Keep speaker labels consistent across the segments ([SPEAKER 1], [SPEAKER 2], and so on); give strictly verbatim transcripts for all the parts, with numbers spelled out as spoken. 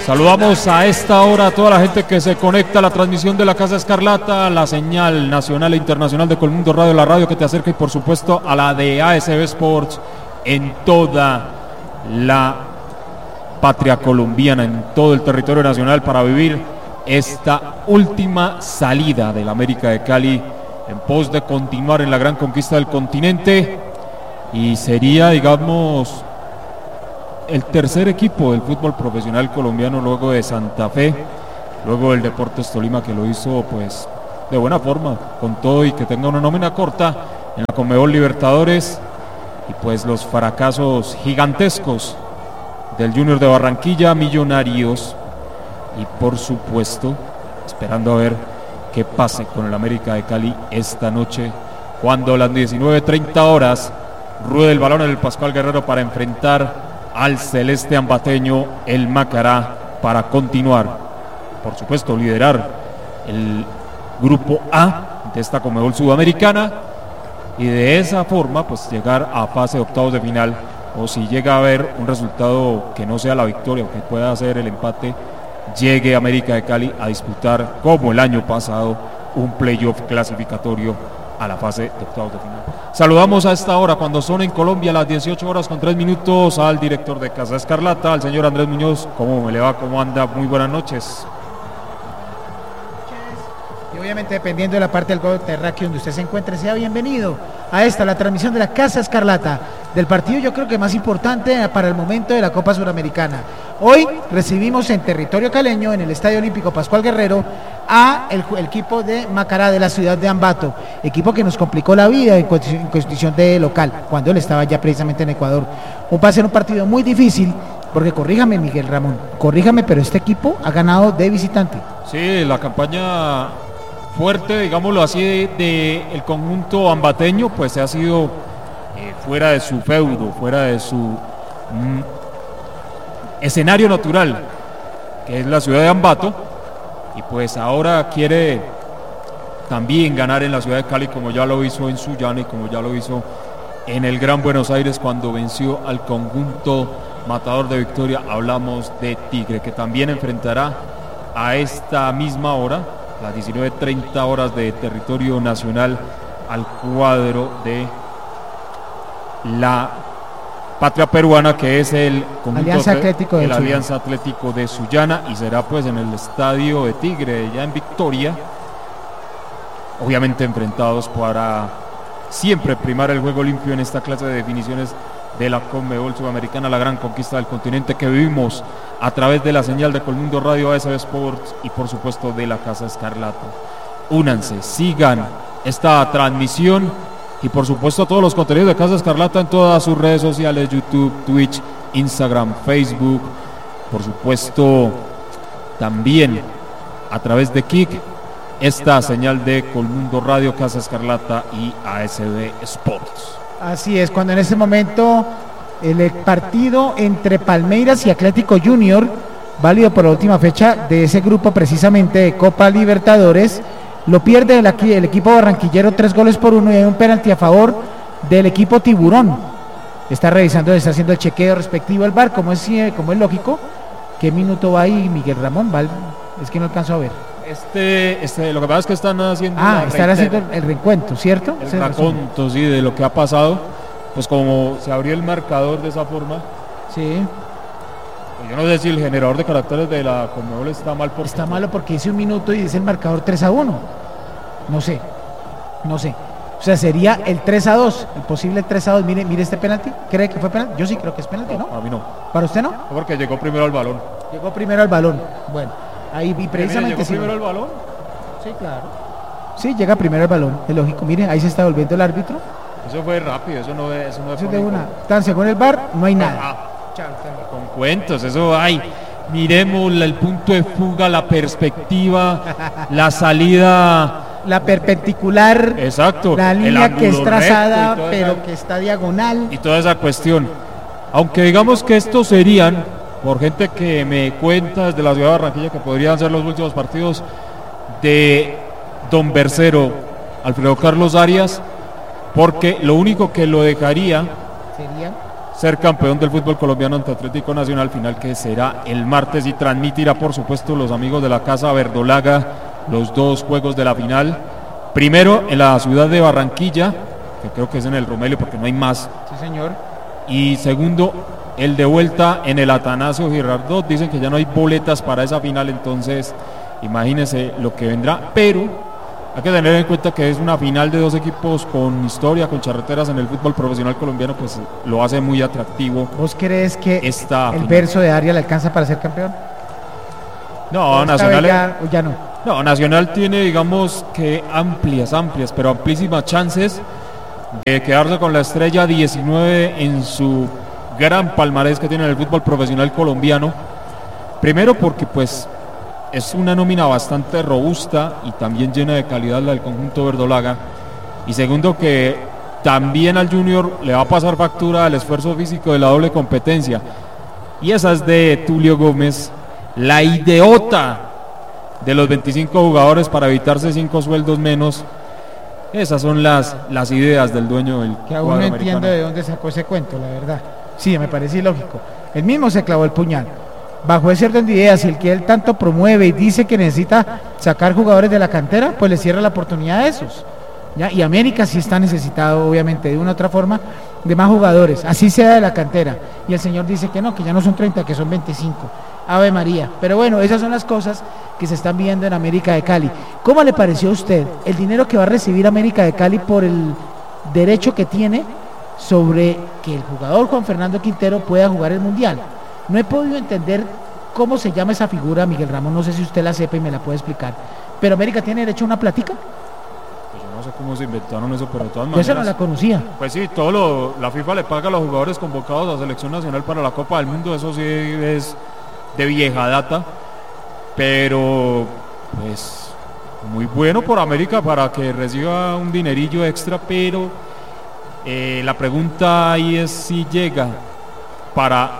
[SPEAKER 1] Saludamos a esta hora a toda la gente que se conecta a la transmisión de la Casa Escarlata, la señal nacional e internacional de Colmundo Radio, la radio que te acerca, y por supuesto a la de A S B Sports en toda la patria colombiana, en todo el territorio nacional, para vivir esta última salida del América de Cali en pos de continuar en la gran conquista del continente, y sería, digamos, el tercer equipo del fútbol profesional colombiano luego de Santa Fe, luego del Deportes Tolima, que lo hizo pues de buena forma, con todo y que tenga una nómina corta en la Conmebol Libertadores, y pues los fracasos gigantescos del Junior de Barranquilla, Millonarios, y por supuesto esperando a ver qué pase con el América de Cali esta noche, cuando a las diecinueve treinta horas ruede el balón en el Pascual Guerrero para enfrentar al celeste ambateño, el Macará, para continuar, por supuesto, liderar el grupo A de esta Conmebol Sudamericana, y de esa forma pues llegar a fase de octavos de final, o si llega a haber un resultado que no sea la victoria o que pueda ser el empate, llegue América de Cali a disputar, como el año pasado, un playoff clasificatorio a la fase de octavos de final. Saludamos a esta hora, cuando son en Colombia las dieciocho horas con tres minutos, al director de Casa Escarlata, al señor Andrés Muñoz. ¿Cómo me le va? ¿Cómo anda? Muy buenas noches.
[SPEAKER 2] Y obviamente, dependiendo de la parte del globo terráqueo donde usted se encuentre, sea bienvenido a esta, la transmisión de la Casa Escarlata, del partido yo creo que más importante para el momento de la Copa Suramericana. Hoy recibimos en territorio caleño, en el Estadio Olímpico Pascual Guerrero, a el, el equipo de Macará de la ciudad de Ambato, equipo que nos complicó la vida en condición, en condición de local, cuando él estaba ya precisamente en Ecuador. Un, va a ser un partido muy difícil, porque corríjame, Miguel Ramón, corríjame, pero este equipo ha ganado de visitante.
[SPEAKER 1] Sí, la campaña fuerte, digámoslo así, de, de el conjunto ambateño, pues ha sido eh, fuera de su feudo, fuera de su mm, escenario natural, que es la ciudad de Ambato, y pues ahora quiere también ganar en la ciudad de Cali, como ya lo hizo en Sullana y como ya lo hizo en el Gran Buenos Aires cuando venció al conjunto matador de Victoria. Hablamos de Tigre, que también enfrentará a esta misma hora, las diecinueve treinta horas de territorio nacional, al cuadro de la patria peruana, que es el conjunto
[SPEAKER 2] Alianza Atlético
[SPEAKER 1] de,
[SPEAKER 2] de
[SPEAKER 1] el Alianza Atlético de Sullana, y será pues en el estadio de Tigre, ya en Victoria, obviamente enfrentados para siempre primar el juego limpio en esta clase de definiciones de la Conmebol Sudamericana, la gran conquista del continente que vivimos a través de la señal de Colmundo Radio, A S B Sports y por supuesto de la Casa Escarlata. Únanse, sigan esta transmisión y por supuesto todos los contenidos de Casa Escarlata en todas sus redes sociales: YouTube, Twitch, Instagram, Facebook, por supuesto también a través de Kik, esta señal de Colmundo Radio, Casa Escarlata y A S B Sports.
[SPEAKER 2] Así es, cuando en ese momento el partido entre Palmeiras y Atlético Junior, válido por la última fecha de ese grupo precisamente de Copa Libertadores, lo pierde el, aquí, el equipo barranquillero tres goles por uno, y hay un penalti a favor del equipo Tiburón. Está revisando, está haciendo el chequeo respectivo al V A R, como es, como es lógico. ¿Qué minuto va ahí, Miguel Ramón? ¿Va? Es que no alcanzo a ver.
[SPEAKER 1] Este, este, lo que pasa es que están haciendo
[SPEAKER 2] Ah, están haciendo el, el reencuentro, ¿cierto?
[SPEAKER 1] El raconto, sí, de lo que ha pasado. Pues como se abrió el marcador de esa forma.
[SPEAKER 2] Sí.
[SPEAKER 1] Pues yo no sé si el generador de caracteres de la Conmebol está mal porque...
[SPEAKER 2] Está malo porque dice un minuto y dice el marcador tres a uno. No sé, no sé. O sea, sería el tres a dos, el posible tres a dos. Mire, mire este penalti. ¿Cree que fue penalti? Yo sí creo que es penalti, ¿no?
[SPEAKER 1] No, a mí no.
[SPEAKER 2] ¿Para usted no?
[SPEAKER 1] Porque llegó primero al balón.
[SPEAKER 2] Llegó primero al balón. Bueno, ahí y precisamente...
[SPEAKER 1] ¿Llegó
[SPEAKER 2] sí.
[SPEAKER 1] primero al balón?
[SPEAKER 2] Sí, claro. Sí, llega primero al balón, es lógico. Mire, ahí se está volviendo el árbitro.
[SPEAKER 1] Eso fue rápido, eso no es... Eso no
[SPEAKER 2] Eso es de una. Tan según el V A R, no hay nada.
[SPEAKER 1] Ah, con cuentos, eso hay. Miremos el punto de fuga, la perspectiva, la salida...
[SPEAKER 2] La perpendicular,
[SPEAKER 1] exacto,
[SPEAKER 2] la línea que es trazada, pero
[SPEAKER 1] esa,
[SPEAKER 2] que está diagonal.
[SPEAKER 1] Y toda esa cuestión. Aunque digamos que estos serían, por gente que me cuenta desde la ciudad de Barranquilla, que podrían ser los últimos partidos de Don Bercero, Alfredo Carlos Arias, porque lo único que lo dejaría
[SPEAKER 2] ¿Sería?
[SPEAKER 1] ser campeón del fútbol colombiano ante Atlético Nacional, final que será el martes y transmitirá por supuesto los amigos de la Casa Verdolaga los dos juegos de la final. Primero en la ciudad de Barranquilla, que creo que es en el Romelio porque no hay más.
[SPEAKER 2] Sí, señor.
[SPEAKER 1] Y segundo, el de vuelta en el Atanasio Girardot. Dicen que ya no hay boletas para esa final, entonces imagínense lo que vendrá, pero hay que tener en cuenta que es una final de dos equipos con historia, con charreteras en el fútbol profesional colombiano, pues lo hace muy atractivo.
[SPEAKER 2] ¿Vos crees que
[SPEAKER 1] esta
[SPEAKER 2] el
[SPEAKER 1] final.
[SPEAKER 2] verso de Arias le alcanza para ser campeón?
[SPEAKER 1] No, Nacional
[SPEAKER 2] ya, ya no.
[SPEAKER 1] No, Nacional tiene, digamos que amplias, amplias, pero amplísimas chances de quedarse con la estrella diecinueve en su gran palmarés que tiene en el fútbol profesional colombiano. Primero porque pues es una nómina bastante robusta y también llena de calidad la del conjunto verdolaga. Y segundo que también al Junior le va a pasar factura el esfuerzo físico de la doble competencia. Y esa es de Tulio Gómez, la idiota de los veinticinco jugadores para evitarse cinco sueldos menos. Esas son las, las ideas del dueño del
[SPEAKER 2] que aún no entiendo de dónde sacó ese cuento, la verdad. Sí, me parece ilógico. Él mismo se clavó el puñal. Bajo ese orden de ideas, y el que él tanto promueve y dice que necesita sacar jugadores de la cantera, pues le cierra la oportunidad a esos. ¿Ya? Y América sí está necesitado, obviamente, de una u otra forma, de más jugadores, así sea de la cantera. Y el señor dice que no, que ya no son treinta, que son veinticinco. Ave María. Pero bueno, esas son las cosas que se están viendo en América de Cali. ¿Cómo le pareció a usted el dinero que va a recibir América de Cali por el derecho que tiene sobre que el jugador Juan Fernando Quintero pueda jugar el Mundial? No he podido entender cómo se llama esa figura, Miguel Ramón, no sé si usted la sepa y me la puede explicar. ¿Pero América tiene derecho a una platica?
[SPEAKER 1] Pues yo no sé cómo se inventaron eso, pero de todas
[SPEAKER 2] Yo
[SPEAKER 1] maneras...
[SPEAKER 2] esa no la conocía.
[SPEAKER 1] Pues sí, todo lo, la FIFA le paga a los jugadores convocados a Selección Nacional para la Copa del Mundo, eso sí es de vieja data, pero pues muy bueno por América para que reciba un dinerillo extra, pero eh, la pregunta ahí es si llega para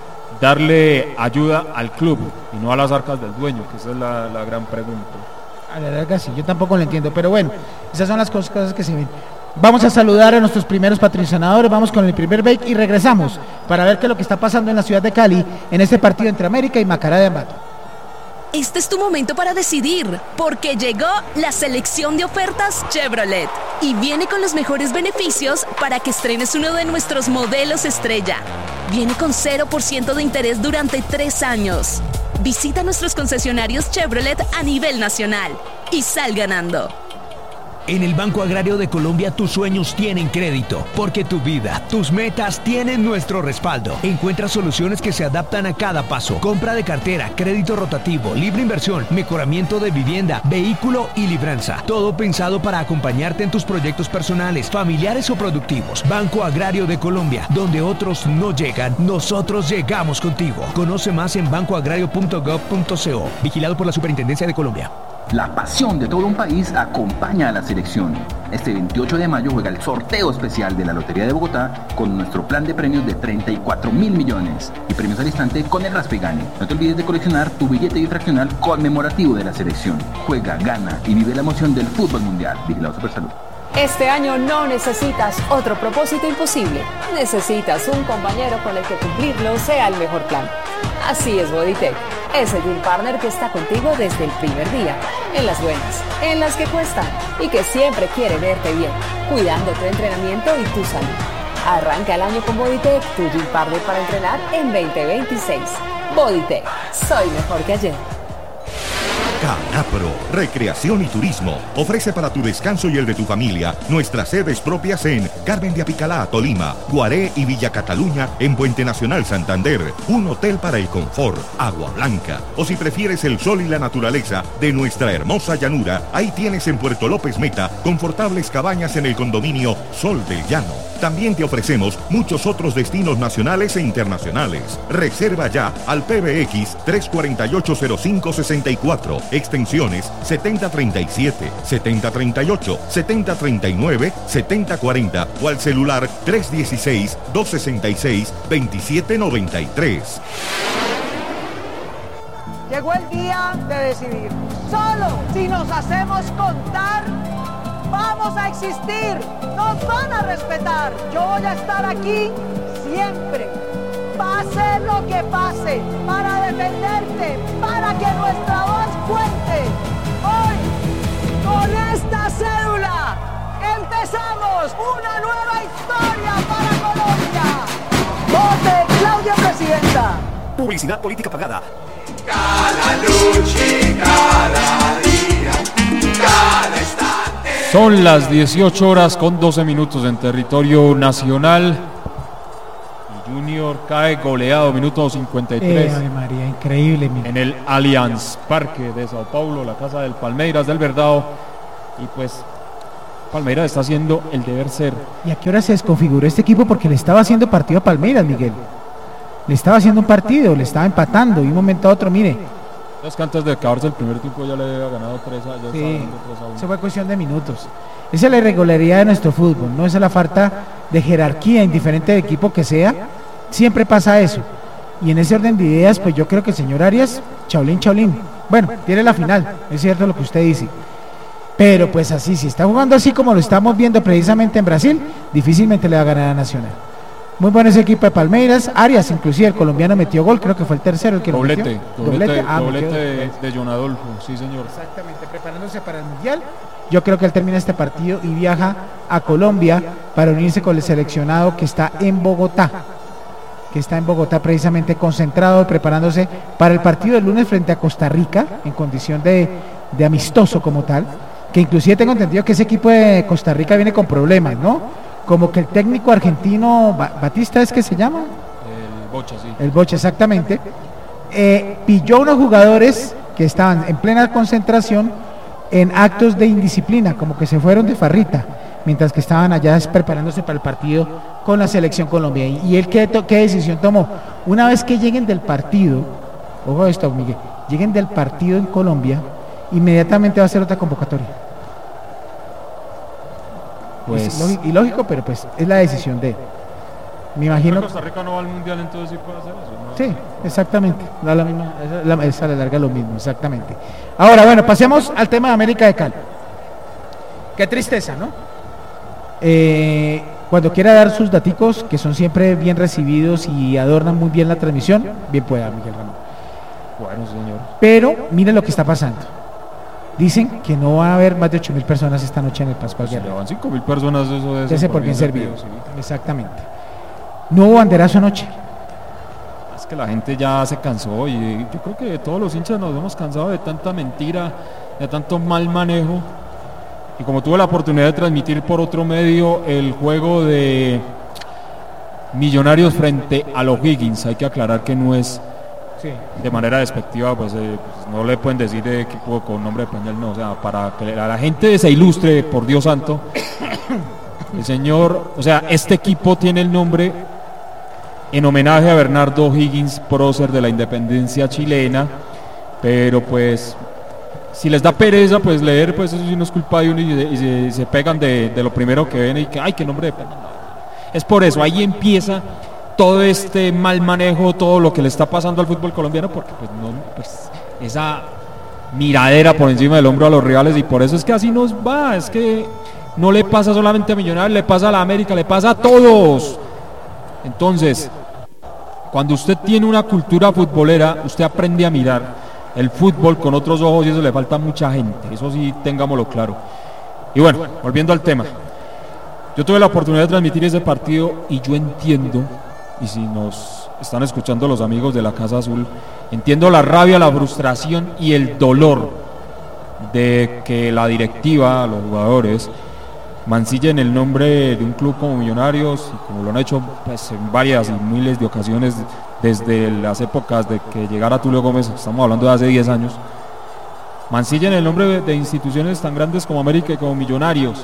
[SPEAKER 1] darle ayuda al club y no a las arcas del dueño, que esa es la, la gran pregunta.
[SPEAKER 2] A la larga sí, yo tampoco lo entiendo, pero bueno, esas son las cosas, cosas que se ven. Vamos a saludar a nuestros primeros patrocinadores, vamos con el primer break y regresamos para ver qué es lo que está pasando en la ciudad de Cali en este partido entre América y Macará de Ambato.
[SPEAKER 3] Este es tu momento para decidir, porque llegó la selección de ofertas Chevrolet y viene con los mejores beneficios para que estrenes uno de nuestros modelos estrella. Viene con cero por ciento de interés durante tres años. Visita nuestros concesionarios Chevrolet a nivel nacional y sal ganando.
[SPEAKER 4] En el Banco Agrario de Colombia tus sueños tienen crédito, porque tu vida, tus metas tienen nuestro respaldo. Encuentra soluciones que se adaptan a cada paso. Compra de cartera, crédito rotativo, libre inversión, mejoramiento de vivienda, vehículo y libranza. Todo pensado para acompañarte en tus proyectos personales, familiares o productivos. Banco Agrario de Colombia, donde otros no llegan, nosotros llegamos contigo. Conoce más en banco agrario punto gov punto co. Vigilado por la Superintendencia de Colombia.
[SPEAKER 5] La pasión de todo un país acompaña a la selección. Este veintiocho de mayo juega el sorteo especial de la Lotería de Bogotá con nuestro plan de premios de treinta y cuatro mil millones y premios al instante con el Raspegane. No te olvides de coleccionar tu billete bifraccional conmemorativo de la selección. Juega, gana y vive la emoción del fútbol mundial. Vigilado Supersalud.
[SPEAKER 6] Este año no necesitas otro propósito imposible. Necesitas un compañero con el que cumplirlo sea el mejor plan. Así es Bodytech. Es el Gym Partner que está contigo desde el primer día. En las buenas, en las que cuestan y que siempre quiere verte bien, cuidando tu entrenamiento y tu salud. Arranca el año con Bodytech, tu Gym Partner para entrenar en veinte veintiséis. Bodytech, soy mejor que ayer.
[SPEAKER 7] Canapro, Recreación y Turismo, ofrece para tu descanso y el de tu familia nuestras sedes propias en Carmen de Apicalá, Tolima, Guaré y Villa Cataluña en Puente Nacional, Santander, un hotel para el confort, Agua Blanca, o si prefieres el sol y la naturaleza de nuestra hermosa llanura, ahí tienes en Puerto López Meta confortables cabañas en el condominio Sol del Llano. También te ofrecemos muchos otros destinos nacionales e internacionales. Reserva ya al P B X tres cuatro ocho cero cinco seis cuatro, extensiones setenta treinta y siete, setenta treinta y ocho, setenta treinta y nueve, setenta cuarenta o al celular tres uno seis, dos seis seis, dos siete nueve tres.
[SPEAKER 8] Llegó el día de decidir. Solo si nos hacemos contar, vamos a existir. Nos van a respetar. Yo voy a estar aquí siempre, pase lo que pase, para defenderte, para que nuestra voz cuente. Hoy, con esta cédula, empezamos una nueva historia para Colombia. Vote Claudia Presidenta.
[SPEAKER 4] Publicidad política pagada.
[SPEAKER 9] Cada noche, cada día, cada instante.
[SPEAKER 1] Son las dieciocho horas con doce minutos en territorio nacional. Y Junior cae goleado, minuto cincuenta y tres.
[SPEAKER 2] Eh, Ave María, increíble. Mira.
[SPEAKER 1] En el Allianz Parque de Sao Paulo, la casa del Palmeiras del Verdao. Y pues Palmeiras está haciendo el deber ser.
[SPEAKER 2] ¿Y a qué hora se desconfiguró este equipo? Porque le estaba haciendo partido a Palmeiras, Miguel. Le estaba haciendo un partido, le estaba empatando y un momento a otro, mire.
[SPEAKER 1] Es que antes de acabarse el primer tiempo ya le había ganado tres a, ya
[SPEAKER 2] sí,
[SPEAKER 1] tres a uno.
[SPEAKER 2] Eso fue cuestión de minutos. Esa es la irregularidad de nuestro fútbol, no esa es la falta de jerarquía, indiferente del equipo que sea. Siempre pasa eso. Y en ese orden de ideas, pues yo creo que el señor Arias, chaulín, chaulín. Bueno, tiene la final, es cierto lo que usted dice. Pero pues así, si está jugando así como lo estamos viendo precisamente en Brasil, difícilmente le va a ganar a Nacional. Muy bueno ese equipo de Palmeiras. Arias, inclusive el colombiano metió gol, creo que fue el tercero el que
[SPEAKER 1] doblete,
[SPEAKER 2] lo metió.
[SPEAKER 1] Doblete, doblete,
[SPEAKER 2] ah,
[SPEAKER 1] doblete de, de John Adolfo, sí señor.
[SPEAKER 2] Exactamente, preparándose para el Mundial. Yo creo que él termina este partido y viaja a Colombia para unirse con el seleccionado que está en Bogotá. Que está en Bogotá precisamente concentrado, preparándose para el partido del lunes frente a Costa Rica, en condición de, de amistoso como tal. Que inclusive tengo entendido que ese equipo de Costa Rica viene con problemas, ¿no? Como que el técnico argentino, Batista es que se llama.
[SPEAKER 1] El Bocha, sí.
[SPEAKER 2] El Bocha, exactamente. Eh, pilló unos jugadores que estaban en plena concentración en actos de indisciplina, como que se fueron de farrita, mientras que estaban allá preparándose para el partido con la selección Colombia. ¿Y él qué, qué decisión tomó? Una vez que lleguen del partido, ojo esto, Miguel, lleguen del partido en Colombia, inmediatamente va a hacer otra convocatoria. Pues, es lógico, ilógico, pero pues es la decisión de él. Me imagino.
[SPEAKER 1] Costa Rica no va al mundial, entonces sí puede hacer eso, ¿no?
[SPEAKER 2] Sí, exactamente. Da la misma, esa, esa a la larga lo mismo, exactamente. Ahora, bueno, pasemos al tema de América de Cali. Qué tristeza, ¿no? Eh, cuando quiera dar sus daticos, que son siempre bien recibidos y adornan muy bien la transmisión, bien pueda, Miguel Ramón.
[SPEAKER 1] Bueno, señor.
[SPEAKER 2] Pero miren lo que está pasando. Dicen que no va a haber más de ocho mil personas esta noche en el Pascual Guerrero.
[SPEAKER 1] Si van cinco mil personas, eso debe
[SPEAKER 2] ser por bien servido.
[SPEAKER 1] Sí.
[SPEAKER 2] Exactamente. No hubo banderazo anoche.
[SPEAKER 1] Es que la gente ya se cansó y yo creo que todos los hinchas nos hemos cansado de tanta mentira, de tanto mal manejo. Y como tuve la oportunidad de transmitir por otro medio el juego de Millonarios frente a los Higgins, hay que aclarar que no es sí. de manera despectiva, pues, eh, pues no le pueden decir de equipo con nombre de pañal, no, o sea, para que a la gente se ilustre, por Dios santo, el señor, o sea, este equipo tiene el nombre en homenaje a Bernardo Higgins, prócer de la independencia chilena, pero pues si les da pereza pues leer, pues eso sí no es culpa de uno y, de, y se, se pegan de, de lo primero que ven y que ay, qué nombre de pañal. Es por eso, ahí empieza todo este mal manejo, todo lo que le está pasando al fútbol colombiano, porque pues no, pues esa miradera por encima del hombro a los rivales, y por eso es que así nos va, es que no le pasa solamente a Millonarios, le pasa a la América, le pasa a todos. Entonces, cuando usted tiene una cultura futbolera, usted aprende a mirar el fútbol con otros ojos y eso le falta a mucha gente, eso sí tengámoslo claro. Y bueno, volviendo al tema, yo tuve la oportunidad de transmitir ese partido y yo entiendo, y si nos están escuchando los amigos de la Casa Azul, entiendo la rabia, la frustración y el dolor de que la directiva, los jugadores, mancillen el nombre de un club como Millonarios, y como lo han hecho pues, en varias y miles de ocasiones desde las épocas de que llegara Tulio Gómez, estamos hablando de hace diez años, mancillen el nombre de, de instituciones tan grandes como América y como Millonarios,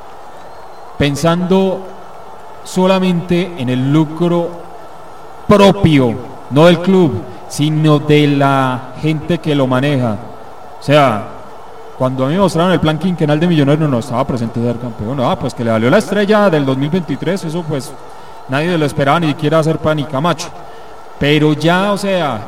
[SPEAKER 1] pensando solamente en el lucro propio, no del club, sino de la gente que lo maneja. O sea, cuando a mí me mostraron el plan quinquenal de Millonarios, no estaba presente ser campeón. Ah, pues que le valió la estrella del dos mil veintitrés, eso pues nadie lo esperaba, ni siquiera hacer pan ni Camacho. Pero ya, o sea,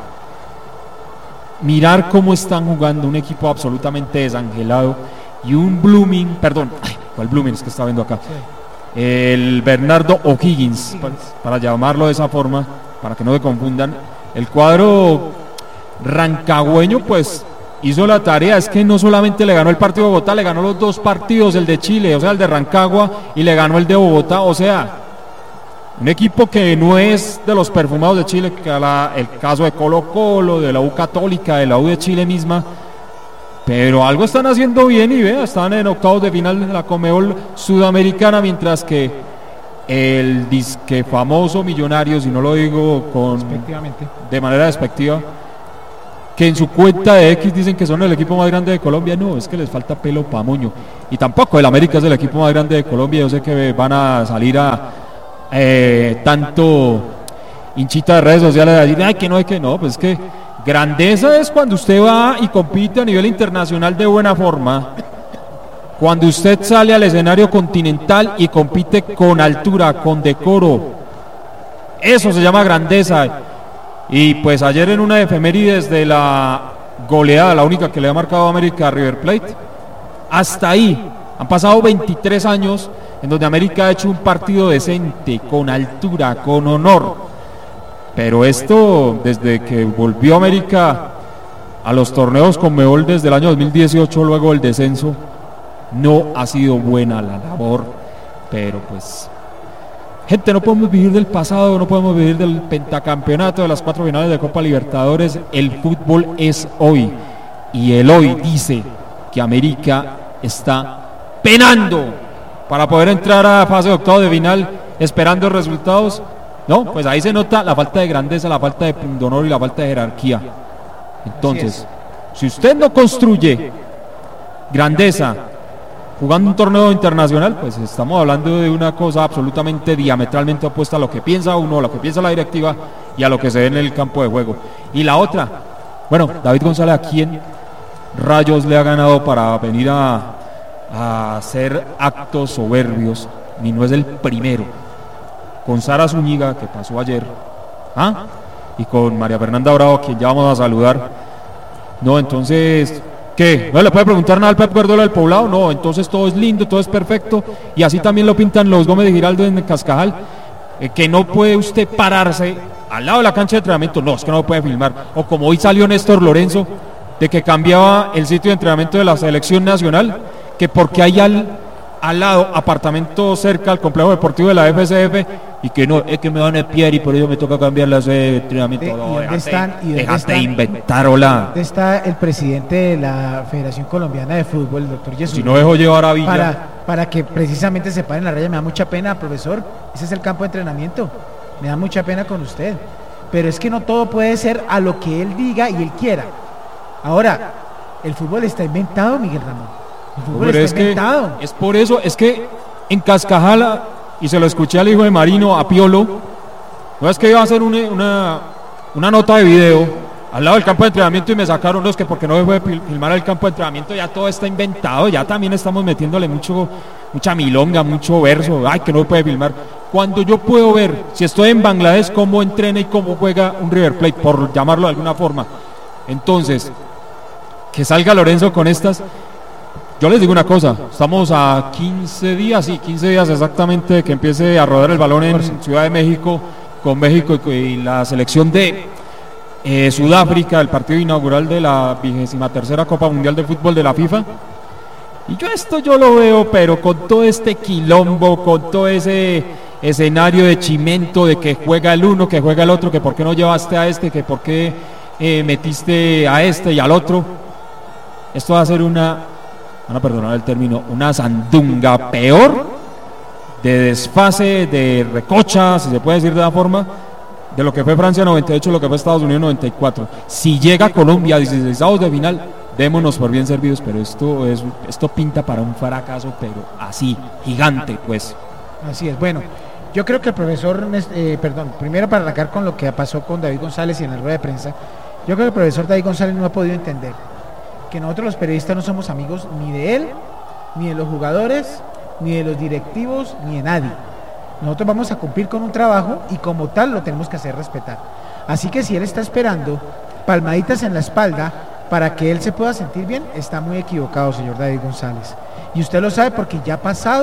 [SPEAKER 1] mirar cómo están jugando un equipo absolutamente desangelado y un Blooming, perdón, ay, ¿cuál Blooming es que está viendo acá? el Bernardo O'Higgins, para, para llamarlo de esa forma, para que no se confundan. El cuadro rancagüeño pues hizo la tarea, es que no solamente le ganó el partido de Bogotá, le ganó los dos partidos, el de Chile, o sea, el de Rancagua, y le ganó el de Bogotá, o sea, un equipo que no es de los perfumados de Chile, que la, el caso de Colo Colo, de la U Católica, de la U de Chile misma, pero algo están haciendo bien y vea, están en octavos de final de la Conmebol Sudamericana, mientras que el disque famoso Millonarios, y no lo digo con de manera despectiva, que en su cuenta de X dicen que son el equipo más grande de Colombia, no, es que les falta pelo pa' moño, y tampoco el América es el equipo más grande de Colombia. Yo sé que van a salir a eh, tanto hinchita de redes sociales a decir, ay, que no, hay que no, pues es que grandeza es cuando usted va y compite a nivel internacional de buena forma, cuando usted sale al escenario continental y compite con altura, con decoro, eso se llama grandeza. Y pues ayer en una efemérides de la goleada, la única que le ha marcado a América a River Plate, hasta ahí han pasado veintitrés años en donde América ha hecho un partido decente, con altura, con honor. Pero esto, desde que volvió América a los torneos Conmebol desde el año dos mil dieciocho, luego del descenso, no ha sido buena la labor. Pero pues, gente, no podemos vivir del pasado, no podemos vivir del pentacampeonato, de las cuatro finales de Copa Libertadores. El fútbol es hoy, y el hoy dice que América está penando para poder entrar a fase de octavos de final, esperando resultados. No, pues ahí se nota la falta de grandeza, la falta de pundonor y la falta de jerarquía. Entonces, si usted no construye grandeza jugando un torneo internacional, pues estamos hablando de una cosa absolutamente diametralmente opuesta a lo que piensa uno, a lo que piensa la directiva y a lo que se ve en el campo de juego. Y la otra, bueno, David González, ¿a quién rayos le ha ganado para venir a, a hacer actos soberbios? Ni no es el primero. Con Sara Zúñiga, que pasó ayer, ¿ah? Y con María Fernanda Bravo, a quien ya vamos a saludar. No, entonces, ¿qué? ¿No le puede preguntar nada al Pep Guardiola del Poblado? No, entonces todo es lindo, todo es perfecto, y así también lo pintan los Gómez de Giraldo en Cascajal, eh, que no puede usted pararse al lado de la cancha de entrenamiento, no, es que no lo puede filmar. O como hoy salió Néstor Lorenzo, de que cambiaba el sitio de entrenamiento de la selección nacional, que porque hay al, al lado apartamento cerca al complejo deportivo de la F C F, y que no, es que me van a espiar y por ello me toca cambiar la sede de entrenamiento.
[SPEAKER 2] De,
[SPEAKER 1] no,
[SPEAKER 2] ¿y dónde
[SPEAKER 1] déjate,
[SPEAKER 2] están, y dónde
[SPEAKER 1] déjate
[SPEAKER 2] están,
[SPEAKER 1] inventar, hola.
[SPEAKER 2] ¿Dónde está el presidente de la Federación Colombiana de Fútbol, el doctor Jesús?
[SPEAKER 1] Si no dejo llevar a Villa.
[SPEAKER 2] Para, para que precisamente se paren la raya, me da mucha pena, profesor, ese es el campo de entrenamiento, me da mucha pena con usted, pero es que no todo puede ser a lo que él diga y él quiera. Ahora, el fútbol está inventado, Miguel Ramón, el fútbol
[SPEAKER 1] pero
[SPEAKER 2] está
[SPEAKER 1] es
[SPEAKER 2] inventado.
[SPEAKER 1] Que es por eso, es que en Cascajala, y se lo escuché al hijo de Marino, a Piolo, no es que iba a hacer una, una, una nota de video al lado del campo de entrenamiento y me sacaron los que porque no se puede filmar el campo de entrenamiento, ya todo está inventado, ya también estamos metiéndole mucho, mucha milonga, mucho verso, ay, que no se puede filmar. Cuando yo puedo ver, si estoy en Bangladesh, cómo entrena y cómo juega un River Plate, por llamarlo de alguna forma. Entonces, que salga Lorenzo con estas. Yo les digo una cosa, estamos a quince días, sí, quince días exactamente de que empiece a rodar el balón en Ciudad de México, con México y, y la selección de eh, Sudáfrica, el partido inaugural de la vigésima tercera Copa Mundial de Fútbol de la FIFA. Y yo esto yo lo veo, pero con todo este quilombo, con todo ese escenario de chimento, de que juega el uno, que juega el otro, que por qué no llevaste a este, que por qué eh, metiste a este y al otro. Esto va a ser una, van a perdonar el término, una sandunga peor, de desfase, de recocha, si se puede decir de la forma, de lo que fue Francia noventa y ocho, lo que fue Estados Unidos noventa y cuatro. Si llega Colombia a dieciseisavos de final, démonos por bien servidos, pero esto es esto pinta para un fracaso, pero así, gigante, pues.
[SPEAKER 2] Así es, bueno, yo creo que el profesor, eh, perdón, primero para arrancar con lo que pasó con David González y en la rueda de prensa, yo creo que el profesor David González no ha podido entender que nosotros los periodistas no somos amigos ni de él, ni de los jugadores, ni de los directivos, ni de nadie. Nosotros vamos a cumplir con un trabajo y como tal lo tenemos que hacer respetar. Así que si él está esperando palmaditas en la espalda para que él se pueda sentir bien, está muy equivocado, señor David González. Y usted lo sabe porque ya ha pasado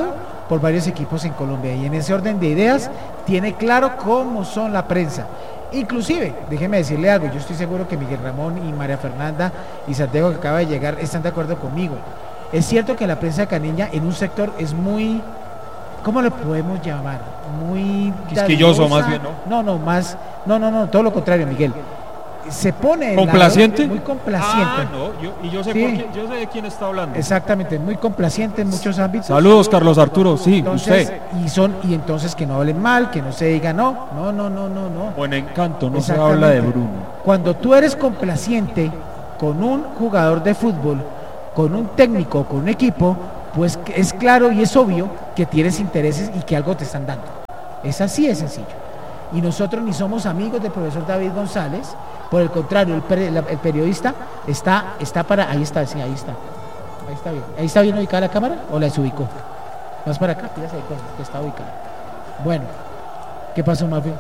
[SPEAKER 2] por varios equipos en Colombia, y en ese orden de ideas tiene claro cómo son la prensa. Inclusive, déjeme decirle algo, yo estoy seguro que Miguel Ramón y María Fernanda y Santiago, que acaba de llegar, están de acuerdo conmigo. Es cierto que la prensa caleña en un sector es muy, ¿cómo lo podemos llamar? Muy
[SPEAKER 1] quisquilloso,
[SPEAKER 2] dadivosa.
[SPEAKER 1] más bien, ¿no?
[SPEAKER 2] No, no, más, no, no, no, todo lo contrario, Miguel. Se pone
[SPEAKER 1] complaciente,
[SPEAKER 2] lado, muy complaciente.
[SPEAKER 1] Ah, no, yo, y yo sé,
[SPEAKER 2] sí.
[SPEAKER 1] por quién, yo sé de quién está hablando.
[SPEAKER 2] Exactamente, muy complaciente en muchos ámbitos.
[SPEAKER 1] Saludos, Carlos Arturo, sí,
[SPEAKER 2] entonces,
[SPEAKER 1] usted.
[SPEAKER 2] Y son y entonces que no hablen mal, que no se diga no, no, no, no, no, no.
[SPEAKER 1] Buen encanto, no se habla de Bruno.
[SPEAKER 2] Cuando tú eres complaciente con un jugador de fútbol, con un técnico, con un equipo, pues es claro y es obvio que tienes intereses y que algo te están dando. Es así de sencillo. Y nosotros ni somos amigos del profesor David González. Por el contrario, el, per, el periodista está, está para... Ahí está, sí, ahí está. Ahí está bien. ¿Ahí está bien ubicada la cámara o la desubicó? Más para acá, fíjate que está ubicada. Bueno, ¿qué pasó, Mafi?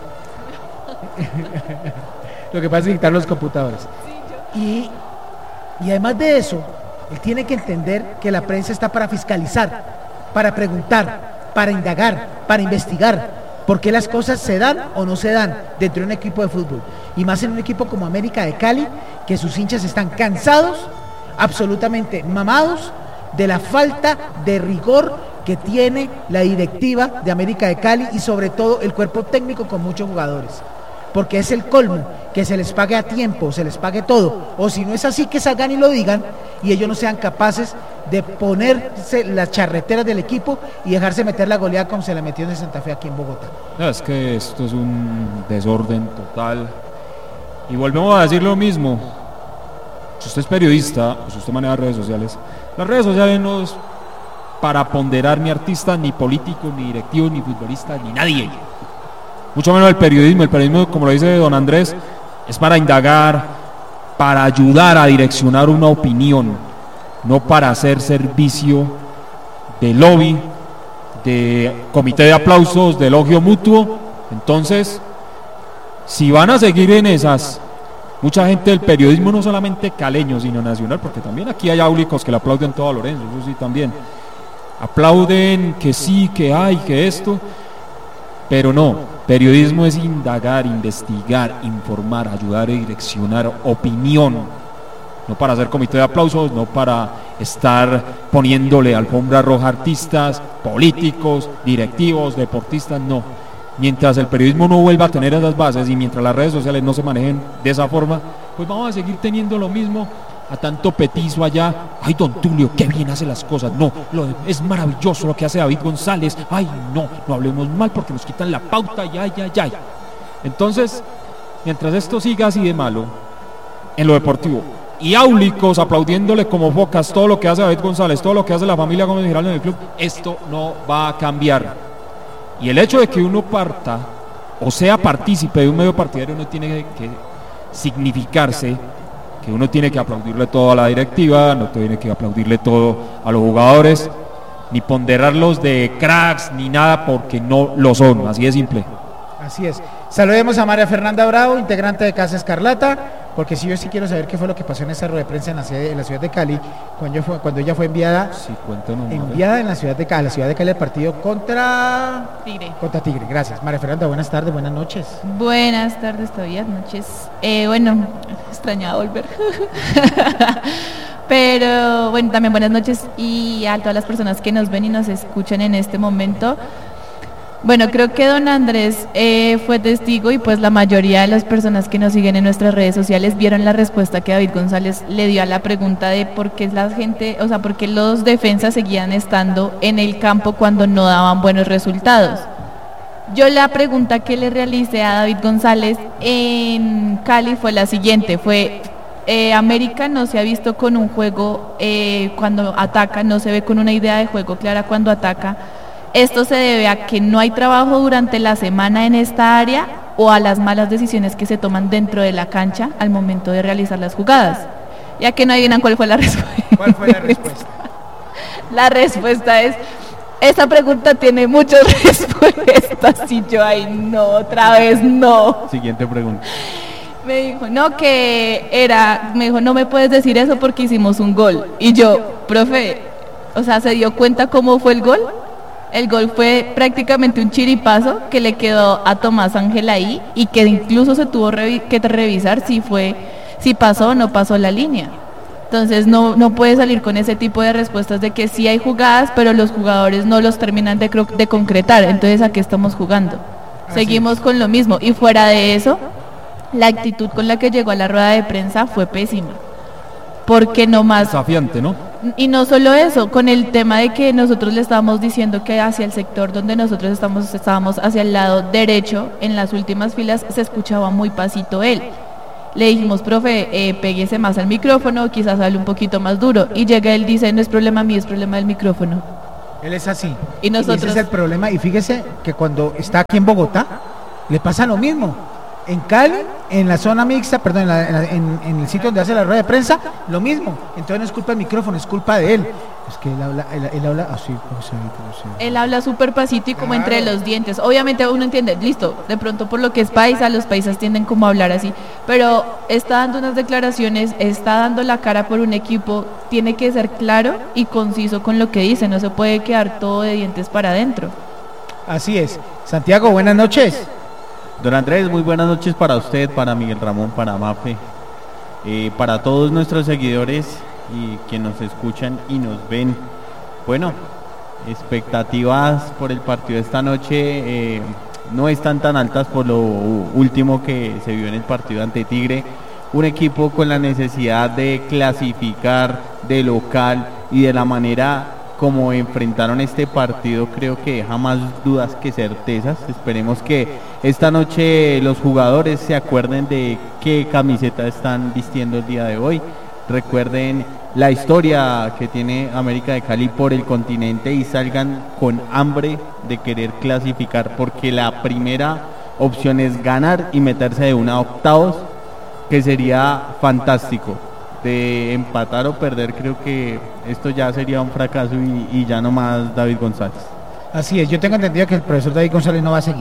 [SPEAKER 2] Lo que pasa es quitar los computadores. Y, y además de eso, él tiene que entender que la prensa está para fiscalizar, para preguntar, para indagar, para investigar. ¿Por qué las cosas se dan o no se dan dentro de un equipo de fútbol? Y más en un equipo como América de Cali, que sus hinchas están cansados, absolutamente mamados, de la falta de rigor que tiene la directiva de América de Cali y sobre todo el cuerpo técnico con muchos jugadores. Porque es el colmo, que se les pague a tiempo, se les pague todo. O si no es así, que salgan y lo digan y ellos no sean capaces de ponerse las charreteras del equipo y dejarse meter la goleada como se la metió en Santa Fe aquí en Bogotá.
[SPEAKER 1] No, es que esto es un desorden total. Y volvemos a decir lo mismo. Si usted es periodista, o si usted maneja redes sociales, las redes sociales no es para ponderar ni artista, ni político, ni directivo, ni futbolista, ni nadie. Mucho menos el periodismo. El periodismo, como lo dice don Andrés, es para indagar, para ayudar a direccionar una opinión, no para hacer servicio de lobby, de comité de aplausos, de elogio mutuo. Entonces, si van a seguir en esas, mucha gente del periodismo, no solamente caleño, sino nacional, porque también aquí hay áulicos que le aplauden todo a Lorenzo, eso sí también. Aplauden que sí, que hay, que esto, pero no. Periodismo es indagar, investigar, informar, ayudar a direccionar opinión, no para hacer comité de aplausos, no para estar poniéndole alfombra roja a artistas, políticos, directivos, deportistas, no. Mientras el periodismo no vuelva a tener esas bases y mientras las redes sociales no se manejen de esa forma, pues vamos a seguir teniendo lo mismo, a tanto petizo allá. Ay, don Tulio, qué bien hace las cosas. No, lo, es maravilloso lo que hace David González. Ay, no, no hablemos mal porque nos quitan la pauta. Ya, ya, ya. Entonces, mientras esto siga así de malo en lo deportivo y áulicos aplaudiéndole como focas todo lo que hace David González, todo lo que hace la familia Gómez Giraldo en el club, esto no va a cambiar. Y el hecho de que uno parta o sea partícipe de un medio partidario no tiene que significarse que uno tiene que aplaudirle todo a la directiva, no tiene que aplaudirle todo a los jugadores, ni ponderarlos de cracks, ni nada, porque no lo son, así de simple.
[SPEAKER 2] Así es. Saludemos a María Fernanda Bravo, integrante de Casa Escarlata, porque si yo sí quiero saber qué fue lo que pasó en esa rueda de prensa en la ciudad de, en la ciudad de Cali, cuando, fue, cuando ella fue enviada,
[SPEAKER 1] sí, cuéntanos,
[SPEAKER 2] enviada en la ciudad de Cali, la ciudad de Cali, el partido contra
[SPEAKER 10] Tigre.
[SPEAKER 2] Contra Tigre. Gracias, María Fernanda. Buenas tardes, buenas noches.
[SPEAKER 10] Buenas tardes, todavía noches. Eh, bueno, extrañaba volver. Pero bueno, también buenas noches y a todas las personas que nos ven y nos escuchan en este momento. Bueno, creo que don Andrés eh, fue testigo y pues la mayoría de las personas que nos siguen en nuestras redes sociales vieron la respuesta que David González le dio a la pregunta de por qué la gente, o sea, por qué los defensas seguían estando en el campo cuando no daban buenos resultados. Yo la pregunta que le realicé a David González en Cali fue la siguiente, fue eh, América no se ha visto con un juego eh, cuando ataca, no se ve con una idea de juego clara cuando ataca. ¿Esto se debe a que no hay trabajo durante la semana en esta área o a las malas decisiones que se toman dentro de la cancha al momento de realizar las jugadas? Ya que no adivinan cuál fue la respuesta.
[SPEAKER 2] ¿Cuál fue la respuesta?
[SPEAKER 10] La respuesta es, esa pregunta tiene muchas respuestas y yo, ay no, otra vez no.
[SPEAKER 1] Siguiente pregunta.
[SPEAKER 10] Me dijo, no, que era, me dijo, no me puedes decir eso porque hicimos un gol. Y yo, profe, o sea, ¿se dio cuenta cómo fue el gol? El gol fue prácticamente un chiripazo que le quedó a Tomás Ángel ahí y que incluso se tuvo revi- que revisar si fue, si pasó o no pasó la línea. Entonces no, no puede salir con ese tipo de respuestas de que sí hay jugadas, pero los jugadores no los terminan de, cro- de concretar. Entonces, ¿a qué estamos jugando? Así Seguimos es. con lo mismo. Y fuera de eso, la actitud con la que llegó a la rueda de prensa fue pésima. Porque no más...
[SPEAKER 1] Desafiante, ¿no?
[SPEAKER 10] Y no solo eso, con el tema de que nosotros le estábamos diciendo que hacia el sector donde nosotros estamos, estábamos hacia el lado derecho, en las últimas filas se escuchaba muy pasito él. Le dijimos, profe, eh, péguese más al micrófono, quizás hable un poquito más duro. Y llega él, dice, no es problema mío, es problema del micrófono.
[SPEAKER 2] Él es así.
[SPEAKER 10] Y nosotros...
[SPEAKER 2] Y ese es el problema. Y fíjese que cuando está aquí en Bogotá, le pasa lo mismo. En Cali, en la zona mixta, perdón, en, la, en, la, en, en el sitio donde hace la rueda de prensa, lo mismo. Entonces no es culpa del micrófono, es culpa de él. Es que él habla, él, él habla así, pues,
[SPEAKER 10] él habla súper pasito y como claro. entre los dientes. Obviamente uno entiende, listo, de pronto por lo que es paisa, los paisas tienden como a hablar así, pero está dando unas declaraciones, está dando la cara por un equipo, tiene que ser claro y conciso con lo que dice, no se puede quedar todo de dientes para adentro.
[SPEAKER 2] Así es. Santiago, buenas noches.
[SPEAKER 11] Don Andrés, muy buenas noches para usted, para Miguel Ramón, para Mafe, eh, para todos nuestros seguidores y que nos escuchan y nos ven. Bueno, expectativas por el partido de esta noche eh, no están tan altas por lo último que se vio en el partido ante Tigre. Un equipo con la necesidad de clasificar de local y de la manera como enfrentaron este partido, creo que deja más dudas que certezas. Esperemos que esta noche los jugadores se acuerden de qué camiseta están vistiendo el día de hoy. Recuerden la historia que tiene América de Cali por el continente y salgan con hambre de querer clasificar, porque la primera opción es ganar y meterse de una a octavos, que sería fantástico. De empatar o perder, creo que esto ya sería un fracaso y, y ya no más David González.
[SPEAKER 2] Así es, yo tengo entendido que el profesor David González no va a seguir.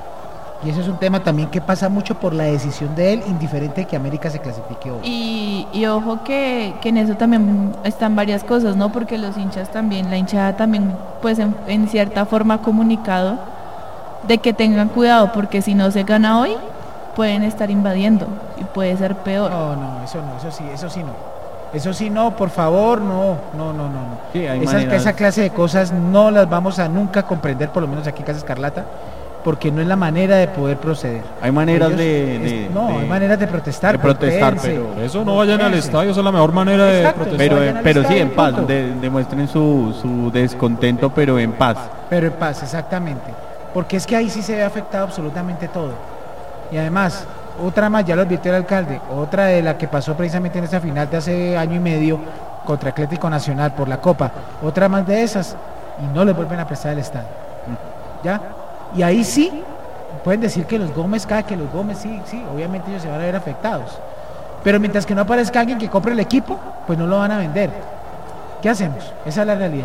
[SPEAKER 2] Y ese es un tema también que pasa mucho por la decisión de él, indiferente de que América se clasifique hoy.
[SPEAKER 10] Y, y ojo que, que en eso también están varias cosas, ¿no? Porque los hinchas también, la hinchada también, pues en, en cierta forma ha comunicado de que tengan cuidado, porque si no se gana hoy, pueden estar invadiendo y puede ser peor.
[SPEAKER 2] No, no, eso no, eso sí, eso sí no. Eso sí no, por favor, no, no, no, no. no.
[SPEAKER 11] Sí, hay
[SPEAKER 2] Esas, esa clase de cosas no las vamos a nunca comprender, por lo menos aquí en Casa Escarlata, porque no es la manera de poder proceder.
[SPEAKER 11] Hay maneras
[SPEAKER 2] Ellos,
[SPEAKER 11] de, de...
[SPEAKER 2] No,
[SPEAKER 11] de,
[SPEAKER 2] hay maneras de protestar.
[SPEAKER 11] De protestar, pero...
[SPEAKER 1] Eso no vayan al estadio, esa es la mejor manera de
[SPEAKER 2] Exacto,
[SPEAKER 1] protestar.
[SPEAKER 11] Pero, pero sí, en paz, de, demuestren su, su descontento, pero en paz.
[SPEAKER 2] Pero en paz, exactamente. Porque es que ahí sí se ve afectado absolutamente todo. Y además... Otra más, ya lo advirtió el alcalde, otra de la que pasó precisamente en esa final de hace año y medio contra Atlético Nacional por la Copa, otra más de esas y no les vuelven a prestar el estadio. ¿Ya? Y ahí sí, pueden decir que los Gómez, cada que los Gómez, sí, sí, obviamente ellos se van a ver afectados. Pero mientras que no aparezca alguien que compre el equipo, pues no lo van a vender. ¿Qué hacemos? Esa es la realidad.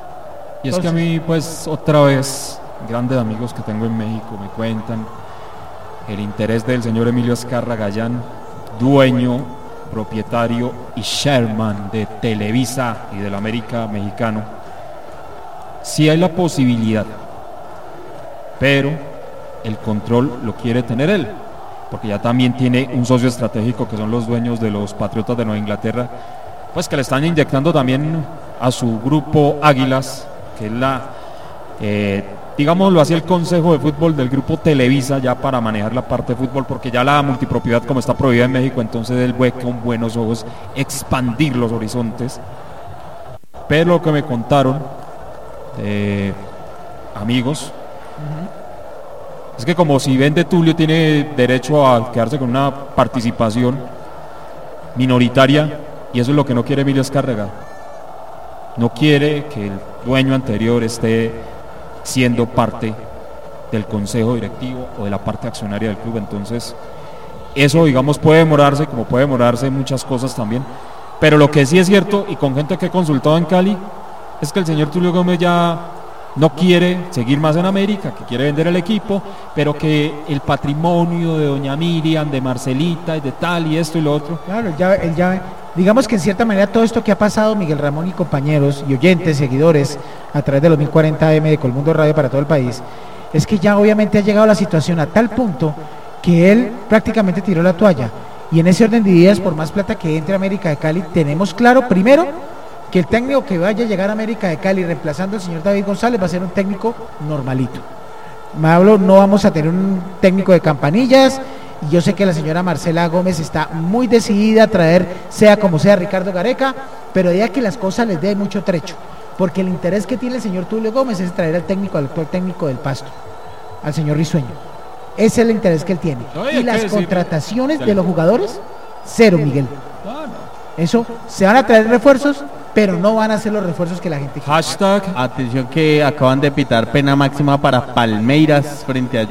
[SPEAKER 1] Y es Entonces, que a mí, pues, otra vez, grandes amigos que tengo en México me cuentan el interés del señor Emilio Azcarra Gallán, dueño, propietario y chairman de Televisa y del América Mexicano. Sí hay la posibilidad, pero el control lo quiere tener él, porque ya también tiene un socio estratégico que son los dueños de los Patriotas de Nueva Inglaterra, pues que le están inyectando también a su grupo Águilas, que es la... Eh, digámoslo así, el consejo de fútbol del grupo Televisa, ya para manejar la parte de fútbol, porque ya la multipropiedad como está prohibida en México, entonces él ve con buenos ojos expandir los horizontes. Pero lo que me contaron eh, amigos uh-huh. es que como si vende Tulio tiene derecho a quedarse con una participación minoritaria, y eso es lo que no quiere Emilio Azcárraga. No quiere que el dueño anterior esté siendo parte del consejo directivo o de la parte accionaria del club. Entonces eso, digamos, puede demorarse, como puede demorarse muchas cosas también, pero lo que sí es cierto, y con gente que he consultado en Cali, es que el señor Tulio Gómez ya no quiere seguir más en América, que quiere vender el equipo, pero que el patrimonio de doña Miriam, de Marcelita y de tal y esto y lo otro.
[SPEAKER 2] Claro, él ya, él ya, digamos que en cierta manera todo esto que ha pasado, Miguel Ramón y compañeros y oyentes, seguidores, a través de los mil cuarenta A M de Colmundo Radio para todo el país, es que ya obviamente ha llegado la situación a tal punto que él prácticamente tiró la toalla. Y en ese orden de ideas, por más plata que entre a América de Cali, tenemos claro, primero, que el técnico que vaya a llegar a América de Cali reemplazando al señor David González va a ser un técnico normalito. Me hablo, no vamos a tener un técnico de campanillas, y yo sé que la señora Marcela Gómez está muy decidida a traer, sea como sea, Ricardo Gareca, pero ya que las cosas les dé mucho trecho, porque el interés que tiene el señor Tulio Gómez es traer al técnico, al actual técnico del Pasto, al señor Risueño. Ese es el interés que él tiene. No, y las contrataciones de los jugadores, cero, Miguel.
[SPEAKER 1] No, no.
[SPEAKER 2] Eso, se van a traer refuerzos, pero no van a ser los refuerzos que la gente quiere.
[SPEAKER 11] Hashtag. Atención que acaban de pitar pena máxima para Palmeiras frente a